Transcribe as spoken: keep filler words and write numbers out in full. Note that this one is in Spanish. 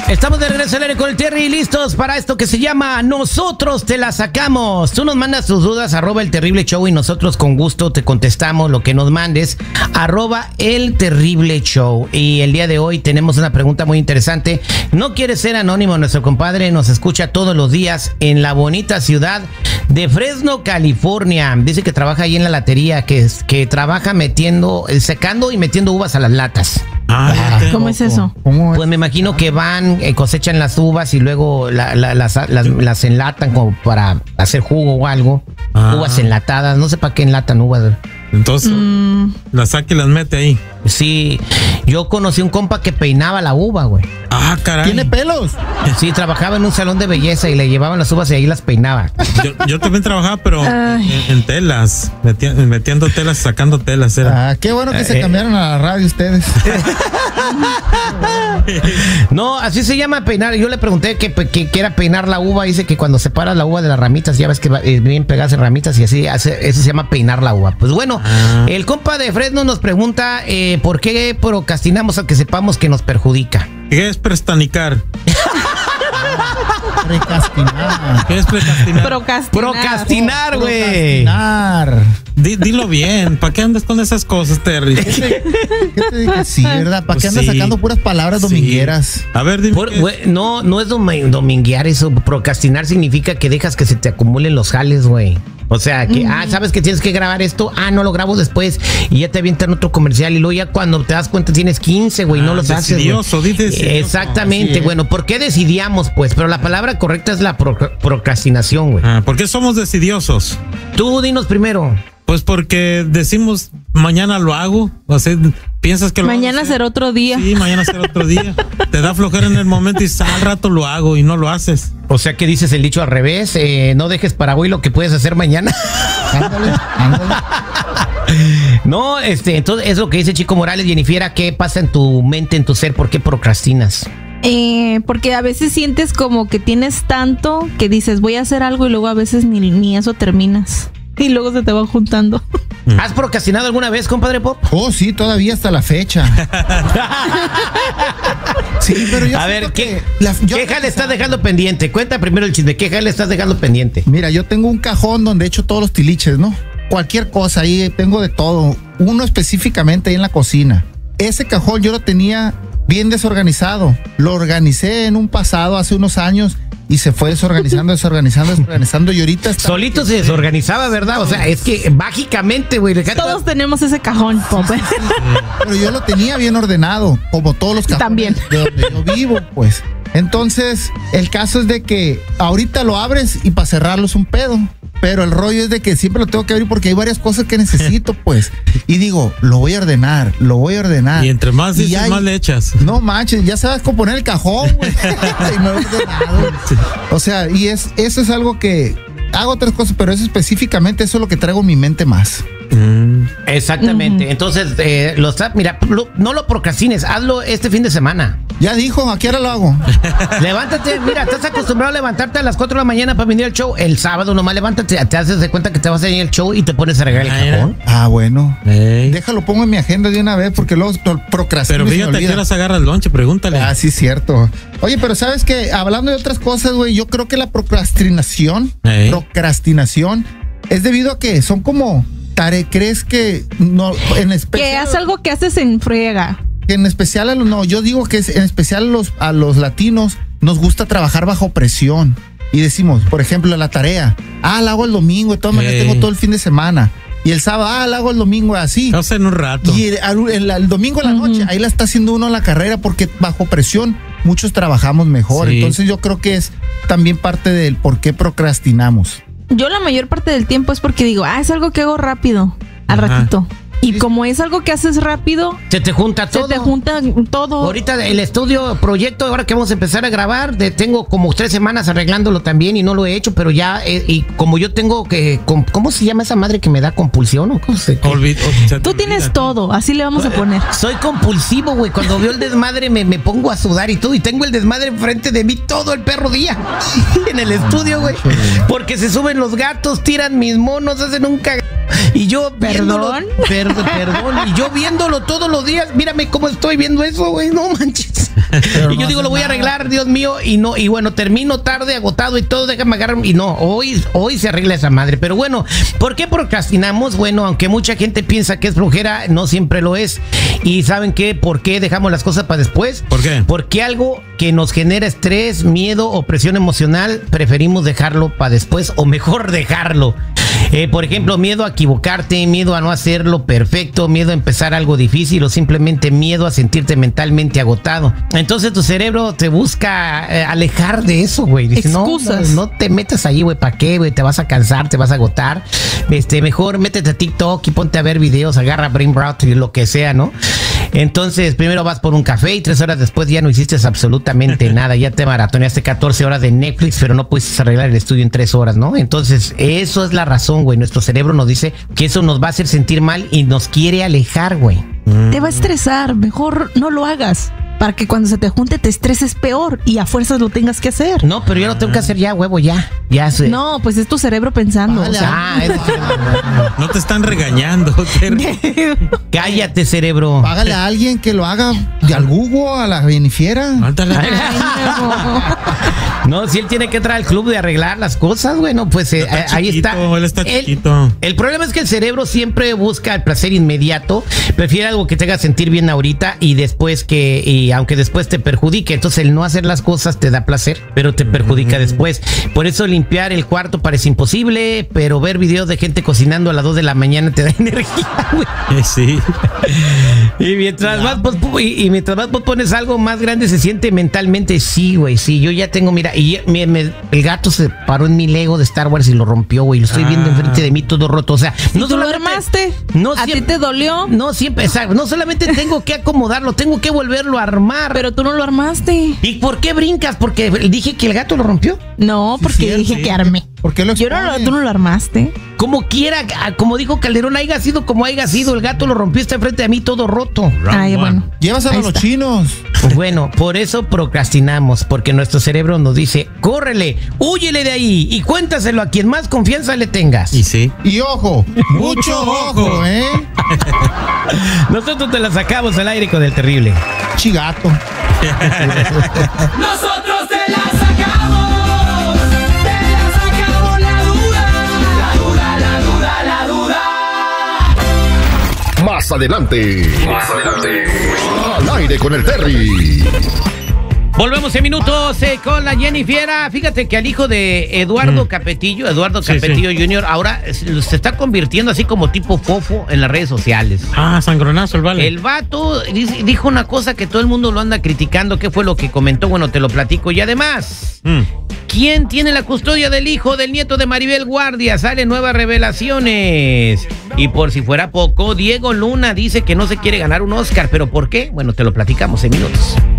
Estamos de regreso al aire con el Terry, listos para esto que se llama Nosotros te la sacamos. Tú nos mandas tus dudas, arroba el terrible show, y nosotros con gusto te contestamos lo que nos mandes, arroba el terrible show. Y el día de hoy tenemos una pregunta muy interesante. No quiere ser anónimo, nuestro compadre nos escucha todos los días en la bonita ciudad de Fresno, California. Dice que trabaja ahí en la latería, que, que trabaja metiendo, secando y metiendo uvas a las latas. Ah, ¿Cómo es eso? ¿Cómo es? Pues me imagino que van, eh, cosechan las uvas y luego la, la, las, las, las enlatan como para hacer jugo o algo. Ah. Uvas enlatadas, no sé para qué enlatan uvas. Entonces, mm. las saca y las mete ahí. Sí, yo conocí un compa que peinaba la uva, güey. Ah, caray. ¿Tiene pelos? Sí, trabajaba en un salón de belleza y le llevaban las uvas y ahí las peinaba. Yo, yo también trabajaba, pero en, en telas, meti, metiendo telas, sacando telas. Era. Ah, qué bueno que eh, se cambiaron a la radio ustedes. No, así se llama peinar. Yo le pregunté que, que, que era peinar la uva. Dice que cuando separas la uva de las ramitas, ya ves que bien pegadas en ramitas y así, hace, eso se llama peinar la uva. Pues bueno, ah. el compa de Fresno nos pregunta eh, por qué procrastinamos a que sepamos que nos perjudica. ¿Qué es prestanicar? Procrastinar. ¿Qué es procrastinar? Procrastinar, güey. Procrastinar. Di, dilo bien. ¿Para qué andas con esas cosas, Terry? ¿Qué te, qué te dije? Sí, ¿verdad? ¿Para pues qué andas sí. sacando puras palabras domingueras? Sí. A ver, dime. Por, güey, no, no es dominguear eso. Procrastinar significa que dejas que se te acumulen los jales, güey. O sea, que, mm. ah, sabes que tienes que grabar esto, ah, no lo grabo después y ya te avientan otro comercial y luego ya cuando te das cuenta tienes quince, güey, ah, no los decidioso, haces, güey. Decidioso. Exactamente, bueno, ¿por qué decidíamos, pues? Pero la palabra correcta es la pro procrastinación, güey. Ah, ¿por qué somos decidiosos? Tú dinos primero. Pues porque decimos, mañana lo hago, o sea, piensas que lo mañana será otro día. Sí, mañana será otro día. Te da flojera en el momento y al rato lo hago y no lo haces. O sea, que dices el dicho al revés, eh, no dejes para hoy lo que puedes hacer mañana. Ándale, ándale. No, este, entonces es lo que dice Chico Morales. Jennifer, ¿qué pasa en tu mente, en tu ser? ¿Por qué procrastinas? Eh, porque a veces sientes como que tienes tanto que dices voy a hacer algo y luego a veces ni, ni eso terminas. Y luego se te van juntando. ¿Has procrastinado alguna vez, compadre Pop? Oh, sí, todavía hasta la fecha. Sí, pero yo a ver, ¿qué, la, ¿qué jale estás dejando pendiente? Cuenta primero el chisme. ¿Qué jale estás dejando pendiente? Mira, yo tengo un cajón donde echo todos los tiliches, ¿no? Cualquier cosa, ahí tengo de todo. Uno específicamente ahí en la cocina. Ese cajón yo lo tenía bien desorganizado. Lo organicé en un pasado, hace unos años. Y se fue desorganizando, desorganizando, desorganizando. Y ahorita está... Solito se desorganizaba, ¿verdad? O sea, es que mágicamente, güey. Todos tenemos ese cajón, Pop. Pero yo lo tenía bien ordenado, como todos los cajones también de donde yo vivo, pues. Entonces, el caso es de que ahorita lo abres y para cerrarlo es un pedo. Pero el rollo es de que siempre lo tengo que abrir porque hay varias cosas que necesito, pues. Y digo, lo voy a ordenar, lo voy a ordenar. Y entre más dices, hay, más le echas. No manches, ya sabes cómo poner el cajón, güey. Y no he ordenado. O sea, y es, eso es algo que hago otras cosas, pero eso específicamente, eso es lo que traigo en mi mente más. Mm. Exactamente. Uh-huh. Entonces, eh, lo está, mira, lo, no lo procrastines, hazlo este fin de semana. Ya dijo, ¿a qué hora lo hago? Levántate, mira, estás acostumbrado a levantarte a las cuatro de la mañana para venir al show. El sábado nomás levántate, te haces de cuenta que te vas a ir al show y te pones a regar el cajón. Ah, bueno. Hey. Déjalo, pongo en mi agenda de una vez porque luego procrastino. Pero fíjate, ¿a qué horas agarras lonche? Pregúntale. Ah, sí, cierto. Oye, pero ¿sabes qué? Hablando de otras cosas, güey, yo creo que la procrastinación, hey. procrastinación, es debido a que son como... Tare, ¿crees que no en especial que es algo que haces en friega? Que en especial a los, no, yo digo que es, en especial a los, a los latinos nos gusta trabajar bajo presión y decimos, por ejemplo, la tarea, ah, la hago el domingo, de todas maneras hey. tengo todo el fin de semana. Y el sábado, ah, la hago el domingo así. O sea, en un rato. Y el, el, el domingo en la uh-huh. noche, ahí la está haciendo uno en la carrera porque bajo presión muchos trabajamos mejor. Sí. Entonces yo creo que es también parte del por qué procrastinamos. Yo la mayor parte del tiempo es porque digo, ah, es algo que hago rápido, al Ajá. ratito. Y como es algo que haces rápido, se te junta todo. Se te junta todo. Ahorita el estudio, proyecto, ahora que vamos a empezar a grabar, de, tengo como tres semanas arreglándolo también y no lo he hecho, pero ya, eh, y como yo tengo que, com, ¿cómo se llama esa madre que me da compulsión? ¿O cómo se, Olvid, Tú tienes todo, así le vamos a poner. Soy compulsivo, güey. Cuando veo el desmadre me, me pongo a sudar y todo, y tengo el desmadre enfrente de mí todo el perro día en el estudio, güey. Porque se suben los gatos, tiran mis monos, hacen un cag... Y yo, perdón, perdón, perdón, y yo viéndolo todos los días, mírame cómo estoy viendo eso, güey, no manches. Pero Y yo no digo, haces lo voy a nada. arreglar, Dios mío, y no, y bueno, termino tarde, agotado y todo, déjame agarrar, y no, hoy, hoy se arregla esa madre. Pero bueno, ¿por qué procrastinamos? Bueno, aunque mucha gente piensa que es flojera, no siempre lo es. Y ¿saben qué? ¿Por qué dejamos las cosas para después? ¿Por qué? Porque algo que nos genera estrés, miedo o presión emocional, preferimos dejarlo para después, o mejor dejarlo. Eh, por ejemplo, miedo a equivocarte, miedo a no hacerlo perfecto, miedo a empezar algo difícil o simplemente miedo a sentirte mentalmente agotado. Entonces tu cerebro te busca eh, alejar de eso, güey. Dice, no, Excusas. no, no te metas ahí, güey, ¿para qué, güey? Te vas a cansar, te vas a agotar. Este, mejor métete a TikTok y ponte a ver videos, agarra Brain Rot y lo que sea, ¿no? Entonces, primero vas por un café y tres horas después ya no hiciste absolutamente nada. Ya te maratoneaste catorce horas de Netflix, pero no pudiste arreglar el estudio en tres horas, ¿no? Entonces, eso es la razón, güey. Nuestro cerebro nos dice que eso nos va a hacer sentir mal y nos quiere alejar, güey. Te va a estresar, mejor no lo hagas. Para que cuando se te junte te estreses peor y a fuerzas lo tengas que hacer. No, pero yo lo tengo que hacer ya, huevo, ya. Ya sé. No, pues es tu cerebro pensando. Vale, o sea, Ah, es No te están regañando, Terry. cállate, cerebro. Págale a alguien que lo haga de al Google, a la Benifiera. Ándale. No, si él tiene que entrar al club de arreglar las cosas, bueno, pues eh, Está ahí chiquito, está. él está El- chiquito. El problema es que el cerebro siempre busca el placer inmediato, prefiere algo que te haga sentir bien ahorita y después que, y aunque después te perjudique, entonces el no hacer las cosas te da placer, pero te perjudica después. Por eso limpiar el cuarto parece imposible, pero ver videos de gente cocinando a las dos de la mañana te da energía, güey. Eh, sí. Y mientras más pos- y, y mientras más pones algo más grande se siente mentalmente, sí, güey, sí, yo ya tengo, mira, y me- me- el gato se paró en mi Lego de Star Wars y lo rompió, güey, lo estoy viendo Ah. enfrente de mí todo roto, o sea, ¿Y tú lo solamente- armaste? no ¿A ti siempre- te dolió? No siempre, exacto, no solamente tengo que acomodarlo, tengo que volverlo a armar. Pero tú no lo armaste. ¿Y por qué brincas? Porque dije que el gato lo rompió. No, porque cierto, dije sí. que armé. ¿Por qué lo Yo no, lo- expone? tú no lo armaste. Como quiera, ah, como dijo Calderón, haya sido como haya sido, el gato lo rompió, está enfrente de mí todo roto. Round Ay, one. bueno. Llévaselo Ahí a los está. chinos. Bueno, por eso procrastinamos, porque nuestro cerebro nos dice, córrele, húyele de ahí y cuéntaselo a quien más confianza le tengas. Y sí. Y ojo, mucho ojo, ¿eh? Nosotros te la sacamos al aire con el terrible. Chigato. Nosotros te la sacamos, te la sacamos la duda, la duda, la duda, la duda. Más adelante. Más adelante. Al aire con el Terry. Volvemos en minutos eh, con la Jenny Fiera. Fíjate que al hijo de Eduardo Mm. Capetillo, Eduardo Sí, Capetillo junior, ahora se se está convirtiendo así como tipo fofo en las redes sociales. Ah, sangronazo el vale. El vato dice- dijo una cosa que todo el mundo lo anda criticando. ¿Qué fue lo que comentó? Bueno, te lo platico. Y además, Mm. ¿quién tiene la custodia del hijo del nieto de Maribel Guardia? Salen nuevas revelaciones. Y por si fuera poco, Diego Luna dice que no se quiere ganar un Oscar. ¿Pero por qué? Bueno, te lo platicamos en minutos.